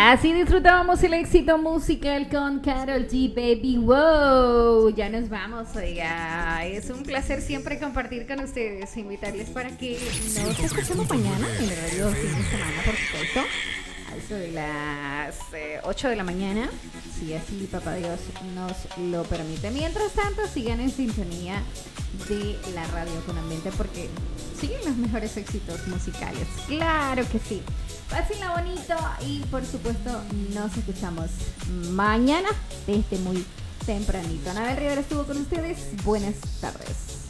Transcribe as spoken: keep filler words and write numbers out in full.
Así disfrutábamos el éxito musical con Karol G, Baby Wow. Ya nos vamos, oiga. Es un placer siempre compartir con ustedes. Invitarles para que nos escuchemos mañana en el radio fin de semana, por supuesto. A eso de las eh, ocho de la mañana. Si así Papá Dios nos lo permite. Mientras tanto, sigan en sintonía de la radio con ambiente porque siguen los mejores éxitos musicales. Claro que sí. Pásenla bonito y por supuesto nos escuchamos mañana desde muy tempranito. Anabel Rivera estuvo con ustedes. Buenas tardes.